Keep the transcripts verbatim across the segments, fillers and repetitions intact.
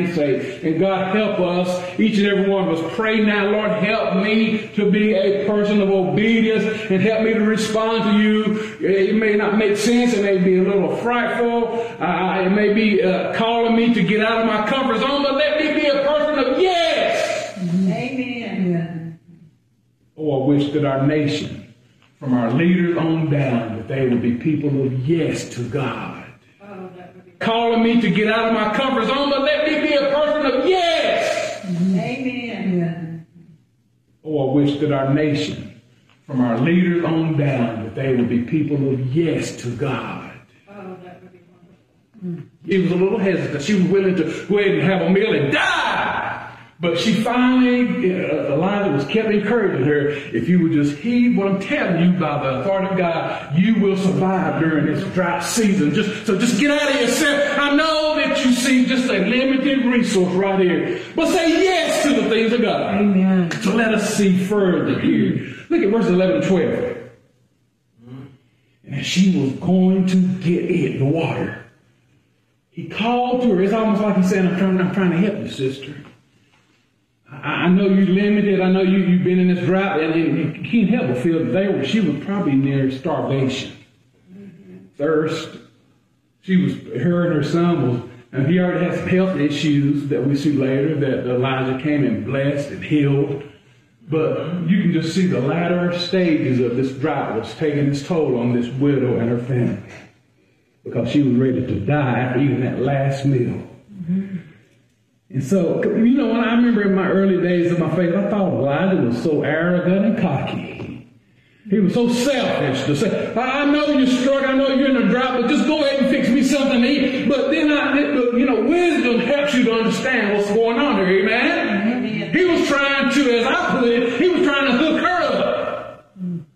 name's sake. And God, help us, each and every one of us. Pray now, Lord, help me to be a person of obedience and help me to respond to you. It may not make sense. It may be a little frightful. Uh, it may be uh, calling me to get out of my comfort zone, but let me be a person of yes. Amen. Oh, I wish that our nation, from our leaders on down, that they would be people of yes to God. Oh, that would be calling me to get out of my comfort zone, but let me be a person of yes. Amen. Oh, I wish that our nation, from our leaders on down, that they would be people of yes to God. Oh, that would be wonderful. He was a little hesitant. She was willing to go ahead and have a meal and die. But she finally, uh, Elijah was kept encouraging her, if you would just heed what I'm telling you by the authority of God, you will survive during this dry season. Just So just get out of yourself. I know that you see just a limited resource right here. But say yes to the things of God. Amen. So let us see further here. Look at verses eleven and twelve. And she was going to get it, the water. He called to her. It's almost like he's saying, I'm trying, I'm trying to help you, sister. I know you're limited. I know you, you've been in this drought, and, and you can't help but feel that they were, she was probably near starvation, mm-hmm. thirst. She was, her and her son was, and he already had some health issues that we see later that Elijah came and blessed and healed. But you can just see the latter stages of this drought was taking its toll on this widow and her family because she was ready to die after eating that last meal. Mm-hmm. And so, you know, when I remember in my early days of my faith, I thought Elijah was so arrogant and cocky. He was so selfish to say, I know you're struggling, I know you're in a drought, but just go ahead and fix me something to eat. But then, I, you know, wisdom helps you to understand what's going on here, amen? Amen. He was trying to, as I put it, he was trying to hook her up.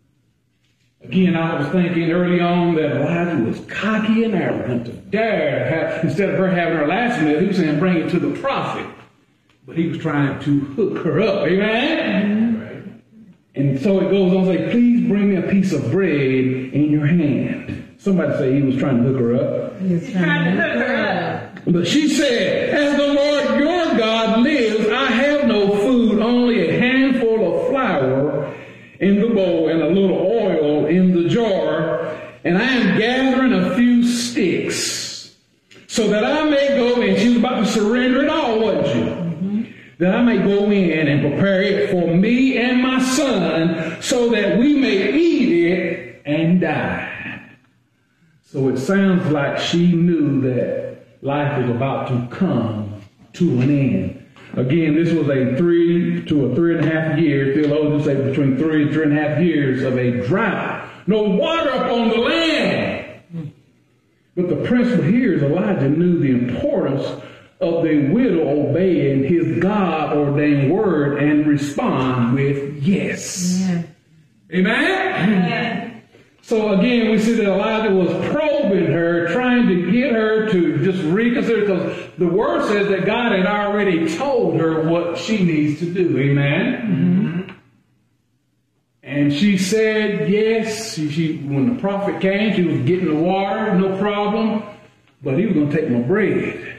Again, I was thinking early on that Elijah was cocky and arrogant to dare to have, instead of her having her last meal, he was saying bring it to the prophet. But he was trying to hook her up, amen? Mm-hmm. Right. And so it goes on to say, please bring me a piece of bread in your hand. Somebody say he was trying to hook her up. He was trying to hook her up. But she said, as the Lord your God lives, I have no food, only a handful of flour in the bowl and a little oil in the jar, and I am gathering a few sticks so that I may go in. She was about to surrender it all, wasn't she? Mm-hmm. That I may go in and prepare it for me and my son so that we may eat it and die. So it sounds like she knew that life was about to come to an end. Again, this was a three to a three and a half year, theologians say between three and three and a half years of a drought. No water upon the land. But the principle here is Elijah knew the importance of the widow obeying his God-ordained word and respond with yes. Yeah. Amen? Yeah. So again, we see that Elijah was probing her, trying to get her to just reconsider, because the word says that God had already told her what she needs to do. Amen? Mm-hmm. And she said yes. She, she, when the prophet came, she was getting the water, no problem. But he was going to take my bread.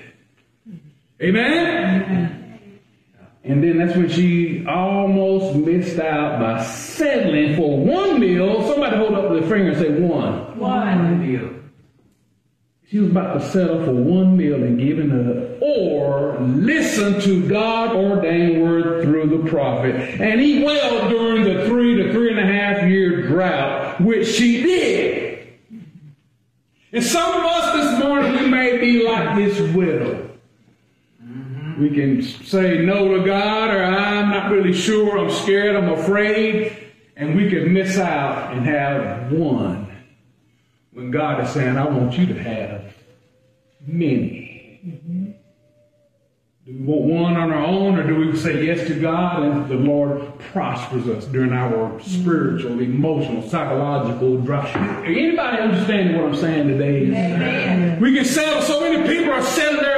Amen? Mm-hmm. And then that's when she almost missed out by settling for one meal. Somebody hold up their finger and say one. One meal. She was about to settle for one meal and giving it up, or listen to God-ordained word through the prophet. And he well during the three to three and a half year drought, which she did. And some of us this morning, we may be like this widow. We can say no to God, or I'm not really sure, I'm scared, I'm afraid, and we can miss out and have one. When God is saying, I want you to have many. Mm-hmm. Do we want one on our own, or do we say yes to God and the Lord prospers us during our spiritual, emotional, psychological drought? Anybody understanding what I'm saying today? Amen. We can settle. So many people are settling